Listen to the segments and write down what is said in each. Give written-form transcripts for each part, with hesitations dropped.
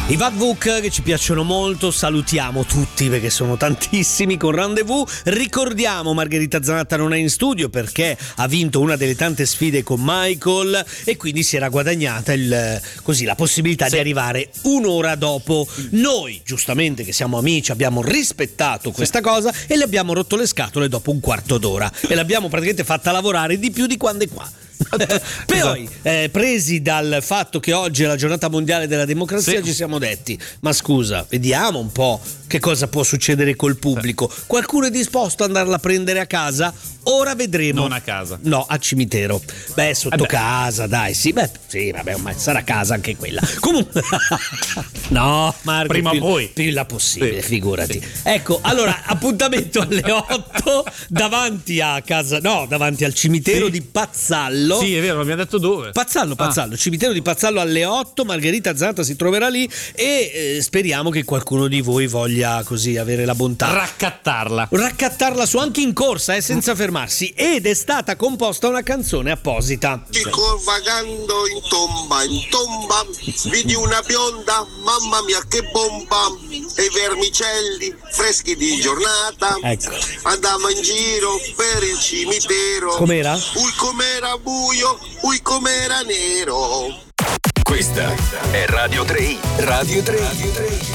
I Bad Book che ci piacciono molto, salutiamo tutti perché sono tantissimi con Rendezvous. Ricordiamo, Margherita Zanatta non è in studio perché ha vinto una delle tante sfide con Michael e quindi si era guadagnata la possibilità di arrivare un'ora dopo. Noi, giustamente che siamo amici, abbiamo rispettato questa cosa e le abbiamo rotto le scatole dopo un quarto d'ora e l'abbiamo praticamente fatta lavorare di più di quando è qua. Poi presi dal fatto che oggi è la giornata mondiale della democrazia, ci siamo detti: ma scusa, vediamo un po' che cosa può succedere col pubblico. Qualcuno è disposto ad andarla a prendere a casa? Ora vedremo. Non a casa. No, a cimitero. Beh, sotto casa, dai, sì, vabbè, ma sarà casa anche quella. Comunque no, Marco, prima o poi più la possibile, figurati. Ecco, allora, appuntamento alle 8 davanti a casa, davanti al cimitero di Pazzallo. Sì, è vero, mi abbiamo detto dove. Pazzallo, cimitero di Pazzallo alle 8. Margherita Zanatta si troverà lì e speriamo che qualcuno di voi voglia così avere la bontà raccattarla su, anche in corsa, senza fermarsi. Ed è stata composta una canzone apposita. Dico vagando in tomba, vidi una bionda, mamma mia che bomba, e i vermicelli freschi di giornata. Ecco. Andava in giro per il cimitero. Com'era? Ui com'era buio, ui com'era nero. Questa è Radio 3. Radio 3.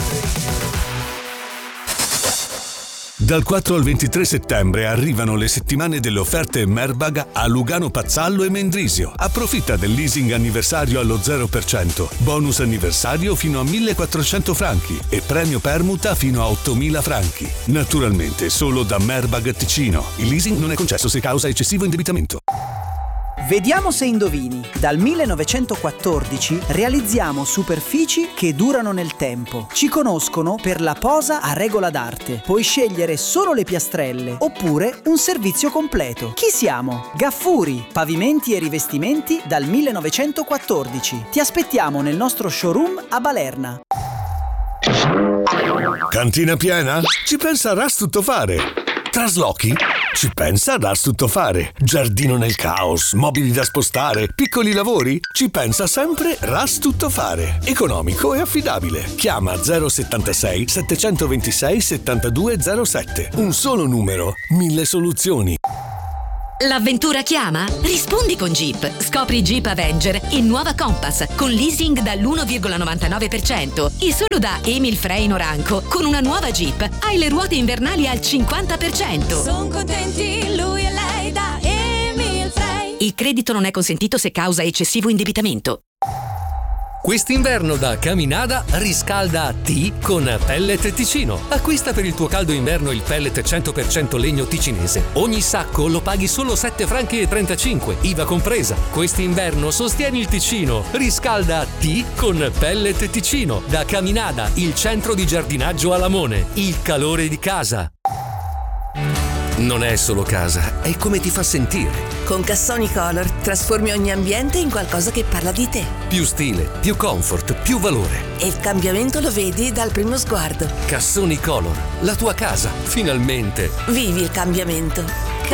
Dal 4 al 23 settembre arrivano le settimane delle offerte Merbag a Lugano, Pazzallo e Mendrisio. Approfitta del leasing anniversario allo 0%, bonus anniversario fino a 1.400 franchi e premio permuta fino a 8.000 franchi. Naturalmente solo da Merbag Ticino. Il leasing non è concesso se causa eccessivo indebitamento. Vediamo se indovini. Dal 1914 realizziamo superfici che durano nel tempo. Ci conoscono per la posa a regola d'arte. Puoi scegliere solo le piastrelle oppure un servizio completo. Chi siamo? Gaffuri, pavimenti e rivestimenti dal 1914. Ti aspettiamo nel nostro showroom a Balerna. Cantina piena? Ci pensa Ras Tuttofare. Traslochi? Ci pensa Ras Tuttofare. Giardino nel caos, mobili da spostare, piccoli lavori? Ci pensa sempre Ras Tuttofare. Economico e affidabile. Chiama 076 726 7207. Un solo numero, 1000 soluzioni. L'avventura chiama? Rispondi con Jeep. Scopri Jeep Avenger in nuova Compass con leasing dall'1,99% e solo da Emil Frey Noranco. Con una nuova Jeep hai le ruote invernali al 50%. Sono contenti lui e lei da Emil Frey. Il credito non è consentito se causa eccessivo indebitamento. Quest'inverno da Caminada riscalda T con Pellet Ticino. Acquista per il tuo caldo inverno il pellet 100% legno ticinese. Ogni sacco lo paghi solo 7 franchi e 35, IVA compresa. Quest'inverno sostieni il Ticino. Riscalda T con Pellet Ticino. Da Caminada, il centro di giardinaggio a Lamone. Il calore di casa. Non è solo casa, è come ti fa sentire. Con Cassoni Color trasformi ogni ambiente in qualcosa che parla di te. Più stile, più comfort, più valore. E il cambiamento lo vedi dal primo sguardo. Cassoni Color, la tua casa, finalmente. Vivi il cambiamento.